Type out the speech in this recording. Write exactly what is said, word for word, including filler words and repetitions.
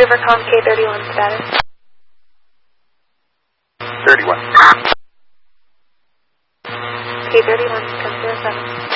Rivercom K thirty-one status. thirty-one. K thirty-one, ten zero seven.